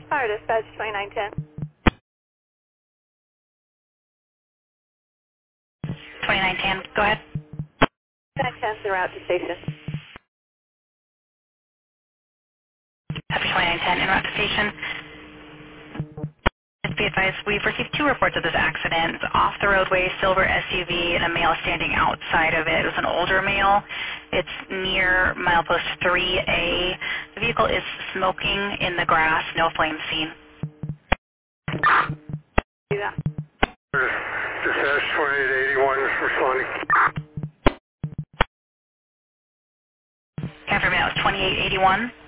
Fire dispatch 2910. 2910, go ahead. 2910's the route to station. Happy 2910, en route to station. Just be advised, we've received 2 reports of this accident. It's off the roadway, silver SUV, and a male standing outside of it. It was an older male. It's near milepost 3A. The vehicle is smoking in the grass, no flame seen. Do that. Dispatch 2881 responding. Confirm that was 2881.